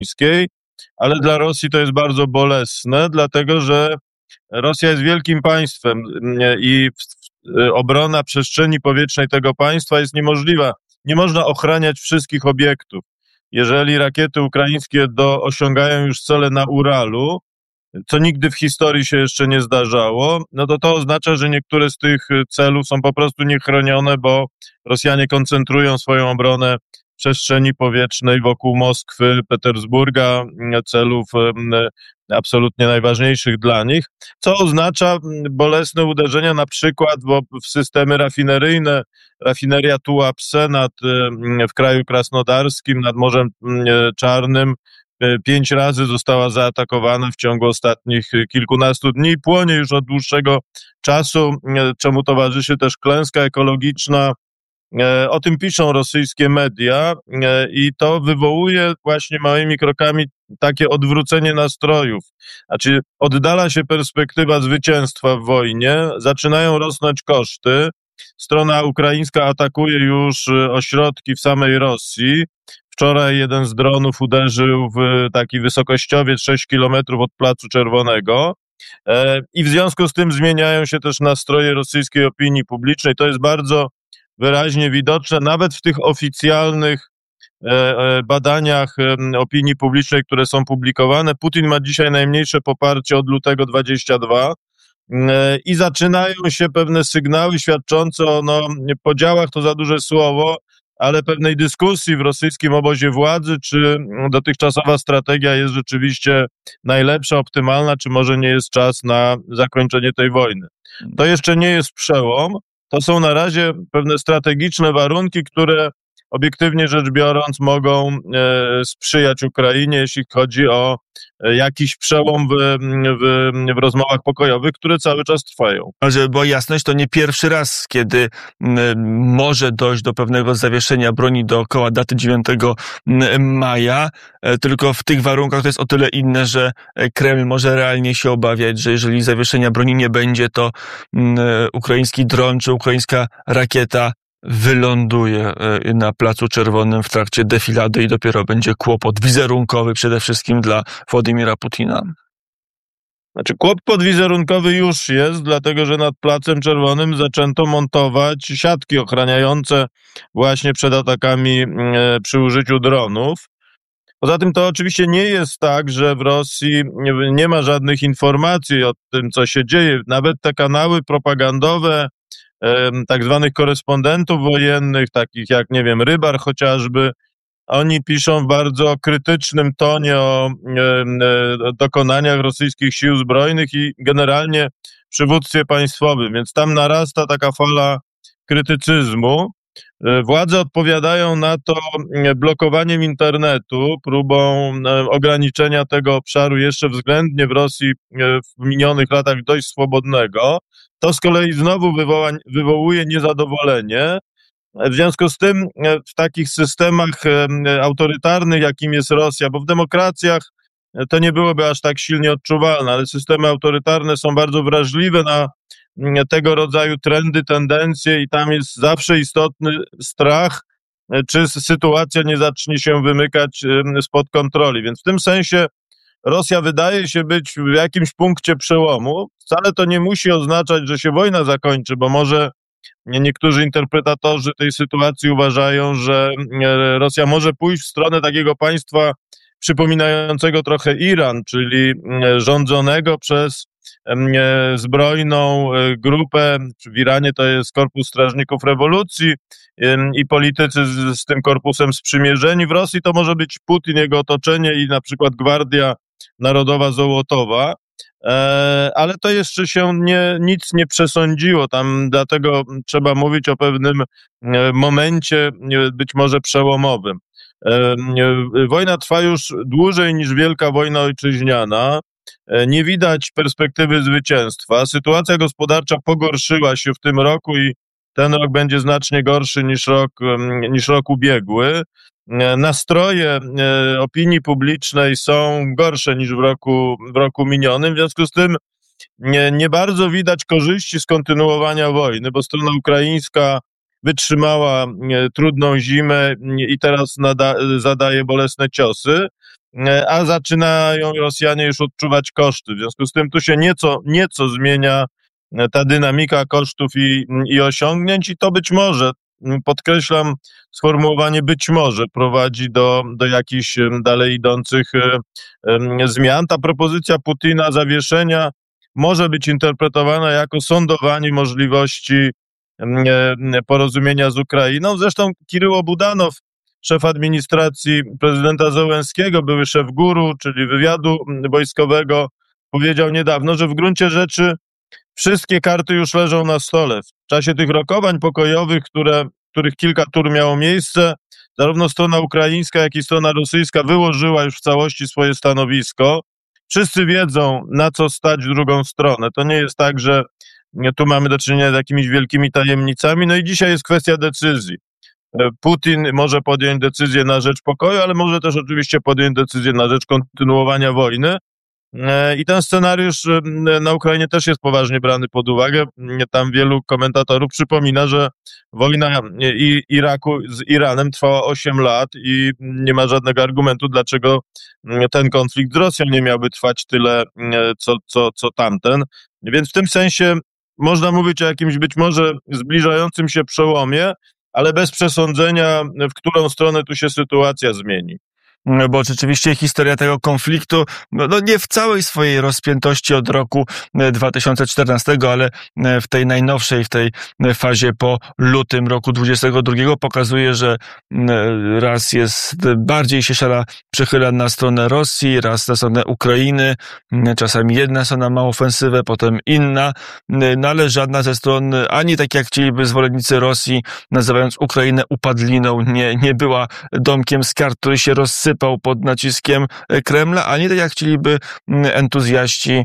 ale dla Rosji to jest bardzo bolesne, dlatego że Rosja jest wielkim państwem i obrona przestrzeni powietrznej tego państwa jest niemożliwa. Nie można ochraniać wszystkich obiektów. Jeżeli rakiety ukraińskie osiągają już cele na Uralu, co nigdy w historii się jeszcze nie zdarzało, no to oznacza, że niektóre z tych celów są po prostu niechronione, bo Rosjanie koncentrują swoją obronę w przestrzeni powietrznej wokół Moskwy, Petersburga, celów absolutnie najważniejszych dla nich, co oznacza bolesne uderzenia na przykład w systemy rafineryjne. Rafineria Tuapse w kraju krasnodarskim nad Morzem Czarnym 5 razy została zaatakowana w ciągu ostatnich kilkunastu dni i płonie już od dłuższego czasu, czemu towarzyszy też klęska ekologiczna. O tym piszą rosyjskie media i to wywołuje właśnie małymi krokami takie odwrócenie nastrojów. Znaczy oddala się perspektywa zwycięstwa w wojnie, zaczynają rosnąć koszty. Strona ukraińska atakuje już ośrodki w samej Rosji. Wczoraj jeden z dronów uderzył w taki wysokościowiec 6 kilometrów od Placu Czerwonego. I w związku z tym zmieniają się też nastroje rosyjskiej opinii publicznej. To jest bardzo wyraźnie widoczne, nawet w tych oficjalnych badaniach opinii publicznej, które są publikowane. Putin ma dzisiaj najmniejsze poparcie od lutego 22 i zaczynają się pewne sygnały świadczące o podziałach, to za duże słowo, ale pewnej dyskusji w rosyjskim obozie władzy, czy dotychczasowa strategia jest rzeczywiście najlepsza, optymalna, czy może nie jest czas na zakończenie tej wojny. To jeszcze nie jest przełom, to są na razie pewne strategiczne warunki, które obiektywnie rzecz biorąc mogą sprzyjać Ukrainie, jeśli chodzi o jakiś przełom w rozmowach pokojowych, które cały czas trwają. Żeby była jasność, to nie pierwszy raz, kiedy może dojść do pewnego zawieszenia broni dookoła daty 9 maja, tylko w tych warunkach to jest o tyle inne, że Kreml może realnie się obawiać, że jeżeli zawieszenia broni nie będzie, to ukraiński dron czy ukraińska rakieta wyląduje na Placu Czerwonym w trakcie defilady i dopiero będzie kłopot wizerunkowy przede wszystkim dla Władimira Putina. Znaczy kłopot wizerunkowy już jest, dlatego że nad Placem Czerwonym zaczęto montować siatki ochraniające właśnie przed atakami przy użyciu dronów. Poza tym to oczywiście nie jest tak, że w Rosji nie ma żadnych informacji o tym, co się dzieje. Nawet te kanały propagandowe tak zwanych korespondentów wojennych, takich jak, nie wiem, Rybar chociażby, oni piszą w bardzo krytycznym tonie o dokonaniach rosyjskich sił zbrojnych i generalnie przywództwie państwowym, więc tam narasta taka fala krytycyzmu. Władze odpowiadają na to blokowaniem internetu, próbą ograniczenia tego obszaru jeszcze względnie w Rosji w minionych latach dość swobodnego. To z kolei znowu wywołuje niezadowolenie. W związku z tym w takich systemach autorytarnych, jakim jest Rosja, bo w demokracjach to nie byłoby aż tak silnie odczuwalne, ale systemy autorytarne są bardzo wrażliwe na tego rodzaju trendy, tendencje i tam jest zawsze istotny strach, czy sytuacja nie zacznie się wymykać spod kontroli. Więc w tym sensie Rosja wydaje się być w jakimś punkcie przełomu. Wcale to nie musi oznaczać, że się wojna zakończy, bo może niektórzy interpretatorzy tej sytuacji uważają, że Rosja może pójść w stronę takiego państwa przypominającego trochę Iran, czyli rządzonego przez zbrojną grupę. W Iranie to jest Korpus Strażników Rewolucji i politycy z tym korpusem sprzymierzeni. W Rosji to może być Putin, jego otoczenie i na przykład Gwardia Narodowa Zołotowa. Ale to jeszcze się nic nie przesądziło. Tam dlatego trzeba mówić o pewnym momencie, być może przełomowym. Wojna trwa już dłużej niż Wielka Wojna Ojczyźniana. Nie widać perspektywy zwycięstwa. Sytuacja gospodarcza pogorszyła się w tym roku i ten rok będzie znacznie gorszy niż rok ubiegły. Nastroje opinii publicznej są gorsze niż w roku minionym, w związku z tym nie bardzo widać korzyści z kontynuowania wojny, bo strona ukraińska wytrzymała trudną zimę i teraz zadaje bolesne ciosy. a zaczynają Rosjanie już odczuwać koszty. W związku z tym tu się nieco zmienia ta dynamika kosztów i osiągnięć i to być może, podkreślam sformułowanie być może, prowadzi do jakichś dalej idących zmian. Ta propozycja Putina zawieszenia może być interpretowana jako sondowanie możliwości porozumienia z Ukrainą. Zresztą Kiryło Budanow, szef administracji prezydenta Zełenskiego, były szef GUR-u, czyli wywiadu wojskowego, powiedział niedawno, że w gruncie rzeczy wszystkie karty już leżą na stole. W czasie tych rokowań pokojowych, których kilka tur miało miejsce, zarówno strona ukraińska, jak i strona rosyjska wyłożyła już w całości swoje stanowisko. Wszyscy wiedzą, na co stać drugą stronę. To nie jest tak, że tu mamy do czynienia z jakimiś wielkimi tajemnicami. No i dzisiaj jest kwestia decyzji. Putin może podjąć decyzję na rzecz pokoju, ale może też oczywiście podjąć decyzję na rzecz kontynuowania wojny. I ten scenariusz na Ukrainie też jest poważnie brany pod uwagę. Tam wielu komentatorów przypomina, że wojna Iraku z Iranem trwała 8 lat i nie ma żadnego argumentu, dlaczego ten konflikt z Rosją nie miałby trwać tyle, co tamten. Więc w tym sensie można mówić o jakimś być może zbliżającym się przełomie, ale bez przesądzenia, w którą stronę tu się sytuacja zmieni. Bo rzeczywiście historia tego konfliktu, no nie w całej swojej rozpiętości od roku 2014, ale w tej najnowszej, w tej fazie po lutym roku 2022 pokazuje, że raz jest bardziej się przechyla na stronę Rosji, raz na stronę Ukrainy, czasami jedna strona ma ofensywę, potem inna, no ale żadna ze stron, ani tak jak chcieliby zwolennicy Rosji, nazywając Ukrainę upadliną, nie była domkiem z kart, który się rozsypał pod naciskiem Kremla, a nie tak jak chcieliby entuzjaści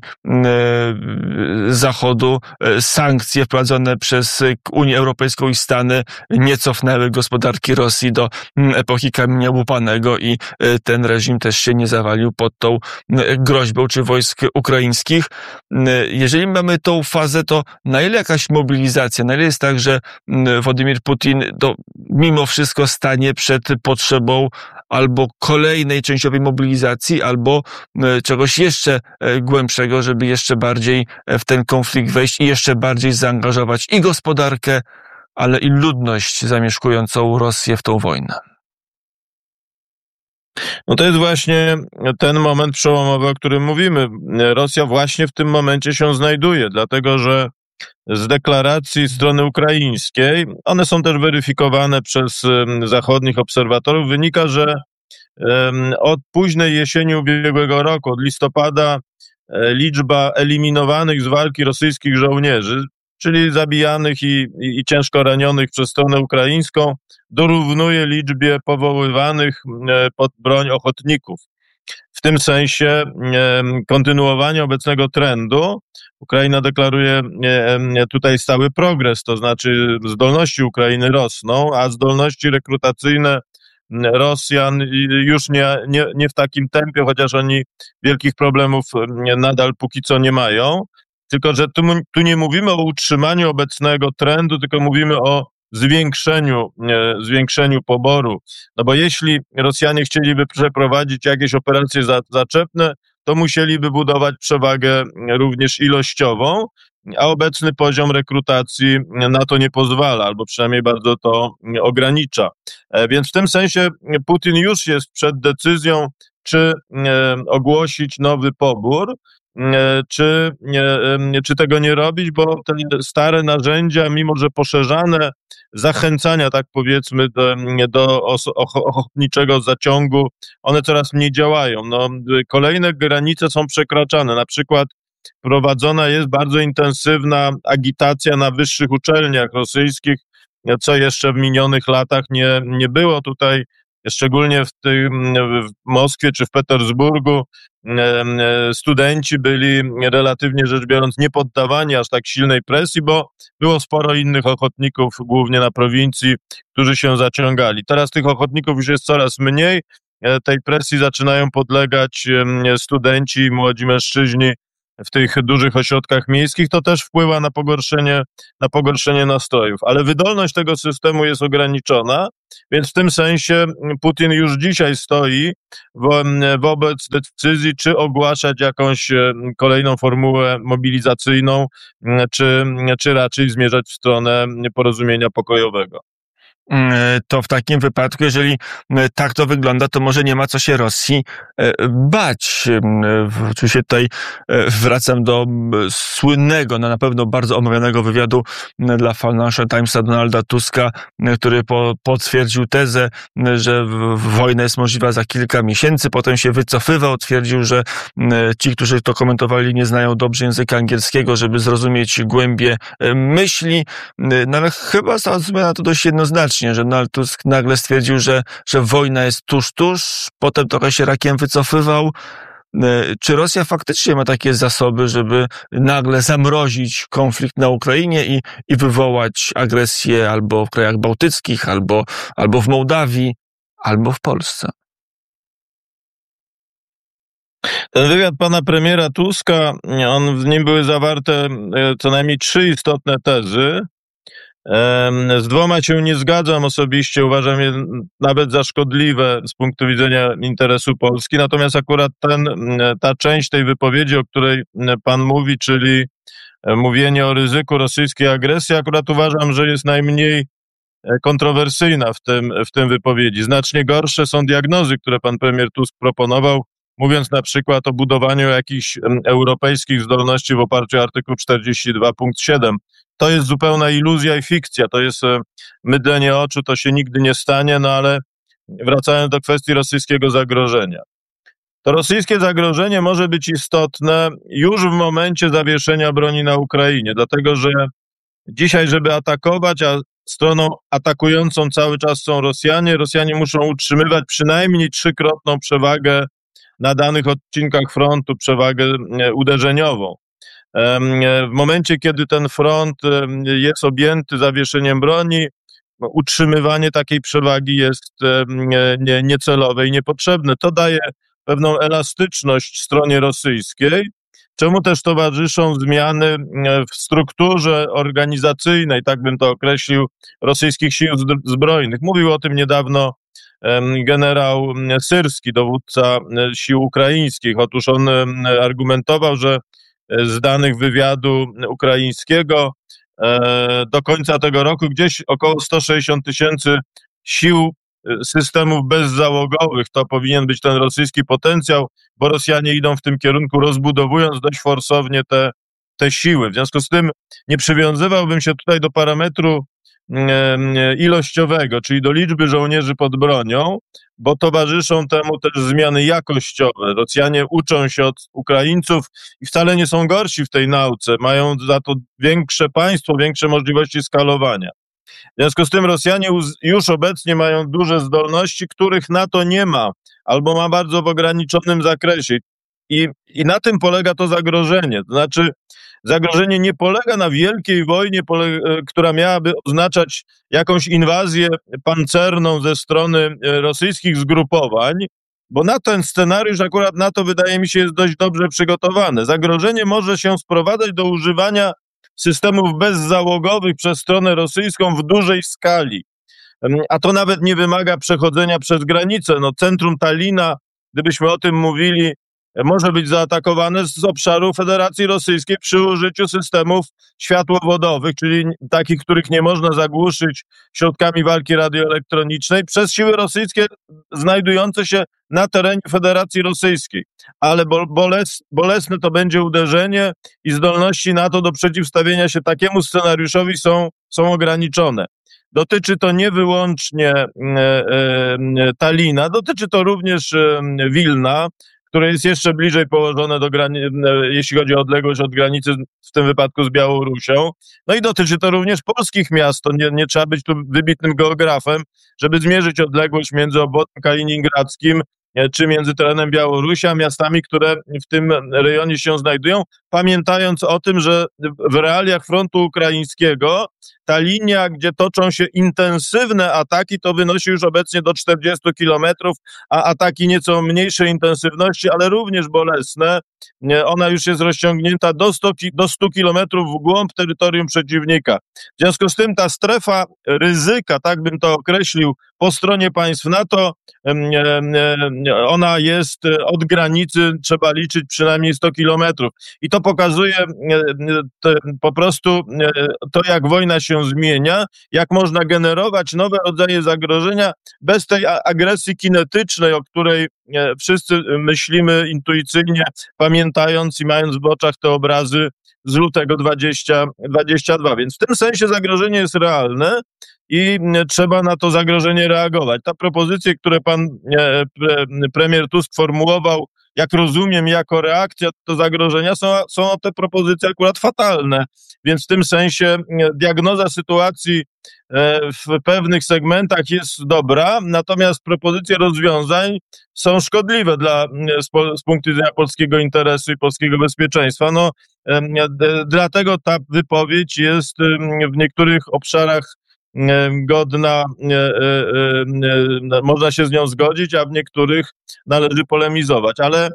Zachodu. Sankcje wprowadzone przez Unię Europejską i Stany nie cofnęły gospodarki Rosji do epoki kamienia łupanego i ten reżim też się nie zawalił pod tą groźbą czy wojsk ukraińskich. Jeżeli mamy tą fazę, to na ile jakaś mobilizacja, na ile jest tak, że Władimir Putin mimo wszystko stanie przed potrzebą albo kolejnej częściowej mobilizacji, albo czegoś jeszcze głębszego, żeby jeszcze bardziej w ten konflikt wejść i jeszcze bardziej zaangażować i gospodarkę, ale i ludność zamieszkującą Rosję w tą wojnę. No to jest właśnie ten moment przełomowy, o którym mówimy. Rosja właśnie w tym momencie się znajduje, dlatego że z deklaracji strony ukraińskiej, one są też weryfikowane przez zachodnich obserwatorów, wynika, że od późnej jesieni ubiegłego roku, od listopada, liczba eliminowanych z walki rosyjskich żołnierzy, czyli zabijanych i ciężko ranionych przez stronę ukraińską, dorównuje liczbie powoływanych pod broń ochotników. W tym sensie kontynuowanie obecnego trendu Ukraina deklaruje tutaj stały progres, to znaczy zdolności Ukrainy rosną, a zdolności rekrutacyjne Rosjan już nie w takim tempie, chociaż oni wielkich problemów nadal póki co nie mają. Tylko że tu nie mówimy o utrzymaniu obecnego trendu, tylko mówimy o zwiększeniu poboru. No bo jeśli Rosjanie chcieliby przeprowadzić jakieś operacje zaczepne, to musieliby budować przewagę również ilościową, a obecny poziom rekrutacji na to nie pozwala, albo przynajmniej bardzo to ogranicza. Więc w tym sensie Putin już jest przed decyzją, czy ogłosić nowy pobór, czy tego nie robić, bo te stare narzędzia, mimo że poszerzane, zachęcania, tak powiedzmy, do ochotniczego zaciągu, one coraz mniej działają. No, kolejne granice są przekraczane. Na przykład prowadzona jest bardzo intensywna agitacja na wyższych uczelniach rosyjskich, co jeszcze w minionych latach nie było tutaj. Szczególnie w Moskwie czy w Petersburgu studenci byli relatywnie rzecz biorąc nie poddawani aż tak silnej presji, bo było sporo innych ochotników, głównie na prowincji, którzy się zaciągali. Teraz tych ochotników już jest coraz mniej. Tej presji zaczynają podlegać studenci, młodzi mężczyźni w tych dużych ośrodkach miejskich, to też wpływa na pogorszenie nastrojów. Ale wydolność tego systemu jest ograniczona, więc w tym sensie Putin już dzisiaj stoi wobec decyzji, czy ogłaszać jakąś kolejną formułę mobilizacyjną, czy raczej zmierzać w stronę porozumienia pokojowego. To w takim wypadku, jeżeli tak to wygląda, to może nie ma co się Rosji bać. Oczywiście tutaj wracam do słynnego, no na pewno bardzo omawianego wywiadu dla Financial Timesa Donalda Tuska, który potwierdził tezę, że wojna jest możliwa za kilka miesięcy. Potem się wycofywał, twierdził, że ci, którzy to komentowali, nie znają dobrze języka angielskiego, żeby zrozumieć głębię myśli. No ale chyba zrozumiano to dość jednoznacznie, że Donald Tusk nagle stwierdził, że wojna jest tuż, potem trochę się rakiem wycofywał. Czy Rosja faktycznie ma takie zasoby, żeby nagle zamrozić konflikt na Ukrainie i wywołać agresję albo w krajach bałtyckich, albo w Mołdawii, albo w Polsce? Ten wywiad pana premiera Tuska, w nim były zawarte co najmniej 3 istotne tezy. Z 2 się nie zgadzam osobiście, uważam je nawet za szkodliwe z punktu widzenia interesu Polski, natomiast akurat ta część tej wypowiedzi, o której pan mówi, czyli mówienie o ryzyku rosyjskiej agresji, akurat uważam, że jest najmniej kontrowersyjna w tym wypowiedzi. Znacznie gorsze są diagnozy, które pan premier Tusk proponował, mówiąc na przykład o budowaniu jakichś europejskich zdolności w oparciu o artykuł 42 punkt 7. To jest zupełna iluzja i fikcja, to jest mydlenie oczu, to się nigdy nie stanie, no ale wracając do kwestii rosyjskiego zagrożenia. To rosyjskie zagrożenie może być istotne już w momencie zawieszenia broni na Ukrainie, dlatego że dzisiaj, żeby atakować, a stroną atakującą cały czas są Rosjanie muszą utrzymywać przynajmniej 3-krotną przewagę na danych odcinkach frontu, przewagę uderzeniową. W momencie, kiedy ten front jest objęty zawieszeniem broni, utrzymywanie takiej przewagi jest niecelowe i niepotrzebne. To daje pewną elastyczność stronie rosyjskiej, czemu też towarzyszą zmiany w strukturze organizacyjnej, tak bym to określił, rosyjskich sił zbrojnych. Mówił o tym niedawno generał Syrski, dowódca sił ukraińskich. Otóż on argumentował, że z danych wywiadu ukraińskiego do końca tego roku gdzieś około 160 000 sił systemów bezzałogowych. To powinien być ten rosyjski potencjał, bo Rosjanie idą w tym kierunku, rozbudowując dość forsownie te siły. W związku z tym nie przywiązywałbym się tutaj do parametru ilościowego, czyli do liczby żołnierzy pod bronią, bo towarzyszą temu też zmiany jakościowe. Rosjanie uczą się od Ukraińców i wcale nie są gorsi w tej nauce. Mają za to większe państwo, większe możliwości skalowania. W związku z tym Rosjanie już obecnie mają duże zdolności, których NATO nie ma, albo ma bardzo w ograniczonym zakresie. I na tym polega to zagrożenie. To znaczy, zagrożenie nie polega na wielkiej wojnie, która miałaby oznaczać jakąś inwazję pancerną ze strony rosyjskich zgrupowań, bo na ten scenariusz akurat NATO, wydaje mi się, jest dość dobrze przygotowane. Zagrożenie może się sprowadzać do używania systemów bezzałogowych przez stronę rosyjską w dużej skali. A to nawet nie wymaga przechodzenia przez granicę. No, centrum Tallina, gdybyśmy o tym mówili, może być zaatakowane z obszaru Federacji Rosyjskiej przy użyciu systemów światłowodowych, czyli takich, których nie można zagłuszyć środkami walki radioelektronicznej, przez siły rosyjskie znajdujące się na terenie Federacji Rosyjskiej. Ale bolesne to będzie uderzenie i zdolności NATO do przeciwstawienia się takiemu scenariuszowi są ograniczone. Dotyczy to nie wyłącznie Tallina, dotyczy to również Wilna, które jest jeszcze bliżej położone jeśli chodzi o odległość od granicy, w tym wypadku z Białorusią. No i dotyczy to również polskich miast. To nie trzeba być tu wybitnym geografem, żeby zmierzyć odległość między obwodem kaliningradzkim czy między terenem Białorusi a miastami, które w tym rejonie się znajdują, pamiętając o tym, że w realiach frontu ukraińskiego ta linia, gdzie toczą się intensywne ataki, to wynosi już obecnie do 40 kilometrów, a ataki nieco mniejszej intensywności, ale również bolesne, ona już jest rozciągnięta do 100 kilometrów w głąb terytorium przeciwnika. W związku z tym ta strefa ryzyka, tak bym to określił, po stronie państw NATO, ona jest od granicy, trzeba liczyć przynajmniej 100 kilometrów. I to pokazuje po prostu to, jak wojna się zmienia, jak można generować nowe rodzaje zagrożenia bez tej agresji kinetycznej, o której wszyscy myślimy intuicyjnie, pamiętając i mając w oczach te obrazy z lutego 2022. Więc w tym sensie zagrożenie jest realne i trzeba na to zagrożenie reagować. Ta propozycje, które pan premier Tusk formułował, jak rozumiem, jako reakcja do zagrożenia, są te propozycje akurat fatalne. Więc w tym sensie diagnoza sytuacji w pewnych segmentach jest dobra, natomiast propozycje rozwiązań są szkodliwe z punktu widzenia polskiego interesu i polskiego bezpieczeństwa. Dlatego ta wypowiedź jest w niektórych obszarach godna, można się z nią zgodzić, a w niektórych należy polemizować. Ale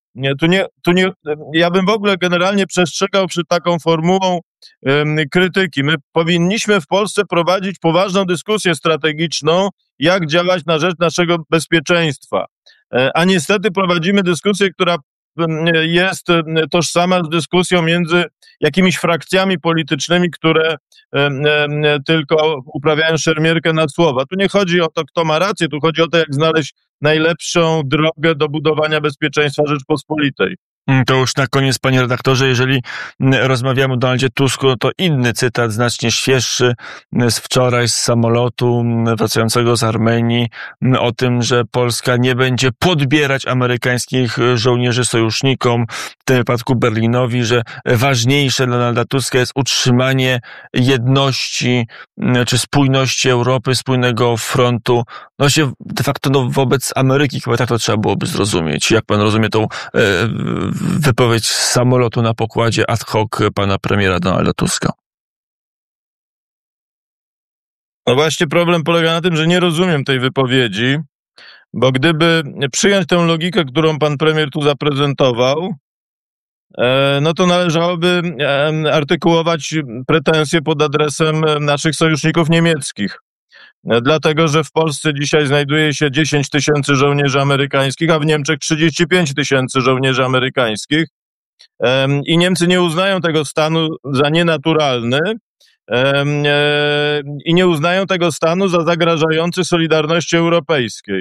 ja bym w ogóle generalnie przestrzegał przed taką formułą krytyki. My powinniśmy w Polsce prowadzić poważną dyskusję strategiczną, jak działać na rzecz naszego bezpieczeństwa. A niestety prowadzimy dyskusję, która jest tożsama z dyskusją między jakimiś frakcjami politycznymi, które tylko uprawiają szermierkę na słowa. Tu nie chodzi o to, kto ma rację, tu chodzi o to, jak znaleźć najlepszą drogę do budowania bezpieczeństwa Rzeczpospolitej. To już na koniec, panie redaktorze, jeżeli rozmawiamy o Donaldzie Tusku, to inny cytat, znacznie świeższy, z wczoraj z samolotu wracającego z Armenii, o tym, że Polska nie będzie podbierać amerykańskich żołnierzy sojusznikom, w tym wypadku Berlinowi, że ważniejsze dla Donalda Tuska jest utrzymanie jedności czy spójności Europy, spójnego frontu, de facto wobec Ameryki, chyba tak to trzeba byłoby zrozumieć. Jak pan rozumie tą wypowiedź z samolotu na pokładzie ad hoc pana premiera Donalda Tuska? No właśnie problem polega na tym, że nie rozumiem tej wypowiedzi, bo gdyby przyjąć tę logikę, którą pan premier tu zaprezentował, no to należałoby artykułować pretensje pod adresem naszych sojuszników niemieckich. Dlatego, że w Polsce dzisiaj znajduje się 10 tysięcy żołnierzy amerykańskich, a w Niemczech 35 tysięcy żołnierzy amerykańskich. I Niemcy nie uznają tego stanu za nienaturalny i nie uznają tego stanu za zagrażający solidarności europejskiej.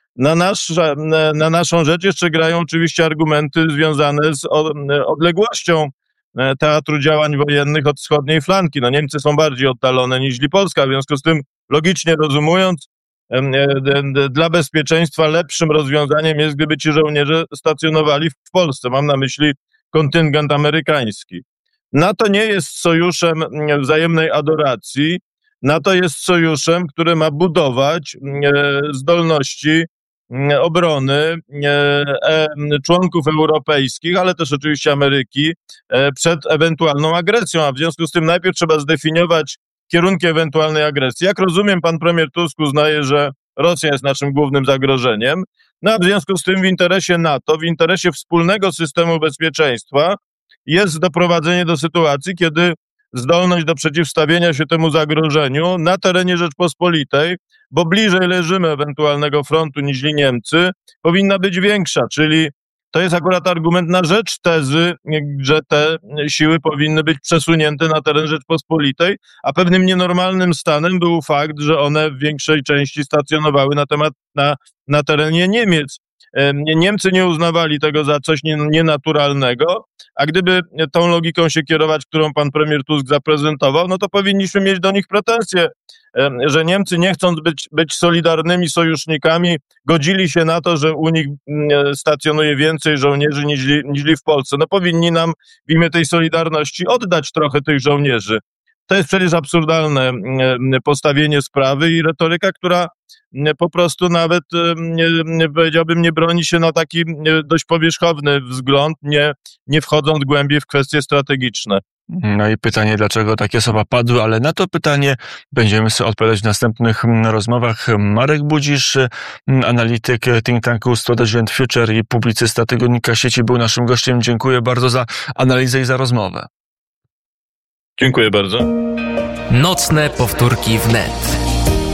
Na naszą rzecz jeszcze grają oczywiście argumenty związane z odległością teatru działań wojennych od wschodniej flanki. No Niemcy są bardziej oddalone niż Polska, w związku z tym logicznie rozumując, dla bezpieczeństwa lepszym rozwiązaniem jest, gdyby ci żołnierze stacjonowali w Polsce. Mam na myśli kontyngent amerykański. NATO nie jest sojuszem wzajemnej adoracji. NATO jest sojuszem, który ma budować zdolności obrony członków europejskich, ale też oczywiście Ameryki przed ewentualną agresją, a w związku z tym najpierw trzeba zdefiniować kierunki ewentualnej agresji. Jak rozumiem, pan premier Tusk uznaje, że Rosja jest naszym głównym zagrożeniem, no a w związku z tym w interesie NATO, w interesie wspólnego systemu bezpieczeństwa jest doprowadzenie do sytuacji, kiedy zdolność do przeciwstawienia się temu zagrożeniu na terenie Rzeczpospolitej, bo bliżej leżymy ewentualnego frontu niż Niemcy, powinna być większa, czyli to jest akurat argument na rzecz tezy, że te siły powinny być przesunięte na teren Rzeczpospolitej, a pewnym nienormalnym stanem był fakt, że one w większej części stacjonowały na terenie Niemiec. Niemcy nie uznawali tego za coś nienaturalnego, a gdyby tą logiką się kierować, którą pan premier Tusk zaprezentował, no to powinniśmy mieć do nich pretensje, że Niemcy, nie chcąc być solidarnymi sojusznikami, godzili się na to, że u nich stacjonuje więcej żołnierzy niż w Polsce. No powinni nam w imię tej solidarności oddać trochę tych żołnierzy. To jest przecież absurdalne postawienie sprawy i retoryka, która po prostu nawet, powiedziałbym, nie broni się na taki dość powierzchowny wzgląd, nie wchodząc głębiej w kwestie strategiczne. No i pytanie, dlaczego takie słowa padły, ale na to pytanie będziemy sobie odpowiadać w następnych rozmowach. Marek Budzisz, analityk think tanku Strategy & Future i publicysta tygodnika Sieci, był naszym gościem. Dziękuję bardzo za analizę i za rozmowę. Dziękuję bardzo. Nocne powtórki wnet.